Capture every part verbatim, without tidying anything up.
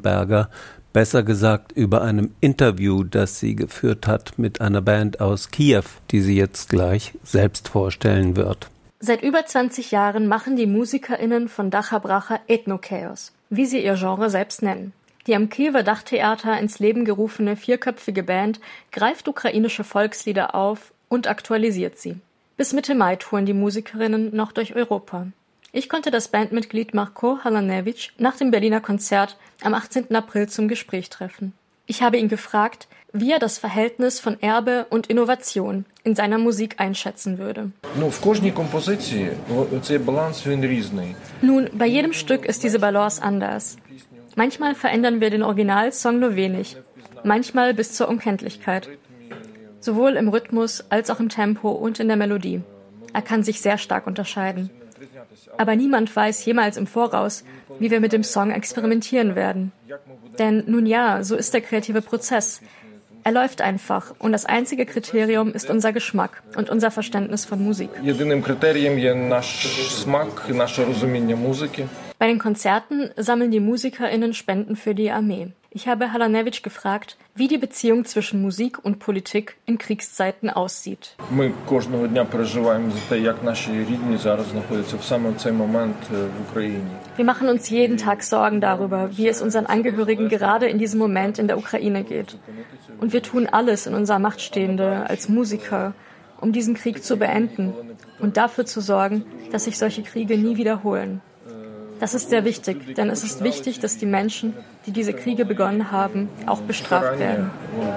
Schellenberger, besser gesagt über einem Interview, das sie geführt hat mit einer Band aus Kiew, die sie jetzt gleich selbst vorstellen wird. Seit über zwanzig Jahren machen die MusikerInnen von Dacha Bracha Ethno-Chaos, wie sie ihr Genre selbst nennen. Die am Kiewer Dachtheater ins Leben gerufene vierköpfige Band greift ukrainische Volkslieder auf und aktualisiert sie. Bis Mitte Mai touren die Musikerinnen noch durch Europa. Ich konnte das Bandmitglied Marko Halanevich nach dem Berliner Konzert am achtzehnten April zum Gespräch treffen. Ich habe ihn gefragt, wie er das Verhältnis von Erbe und Innovation in seiner Musik einschätzen würde. Nun, bei jedem Stück ist diese Balance anders. Manchmal verändern wir den Originalsong nur wenig, manchmal bis zur Unkenntlichkeit. Sowohl im Rhythmus als auch im Tempo und in der Melodie. Er kann sich sehr stark unterscheiden. Aber niemand weiß jemals im Voraus, wie wir mit dem Song experimentieren werden. Denn nun ja, so ist der kreative Prozess. Er läuft einfach und das einzige Kriterium ist unser Geschmack und unser Verständnis von Musik. Bei den Konzerten sammeln die MusikerInnen Spenden für die Armee. Ich habe Halanevich gefragt, wie die Beziehung zwischen Musik und Politik in Kriegszeiten aussieht. Wir machen uns jeden Tag Sorgen darüber, wie es unseren Angehörigen gerade in diesem Moment in der Ukraine geht. Und wir tun alles in unserer Macht Stehende als Musiker, um diesen Krieg zu beenden und dafür zu sorgen, dass sich solche Kriege nie wiederholen. Das ist sehr wichtig, denn es ist wichtig, dass die Menschen, die diese Kriege begonnen haben, auch bestraft werden.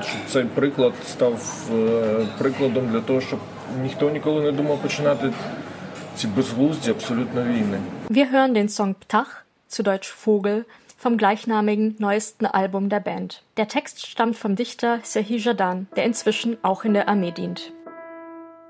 Wir hören den Song Ptach, zu Deutsch Vogel, vom gleichnamigen neuesten Album der Band. Der Text stammt vom Dichter Serhii Zhadan, der inzwischen auch in der Armee dient.